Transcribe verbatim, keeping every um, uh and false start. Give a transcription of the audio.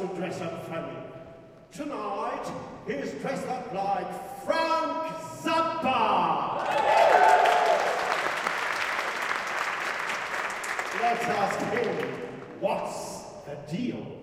to dress up funny. Tonight, he's dressed up like Frank Zappa. Let's ask him, what's the deal?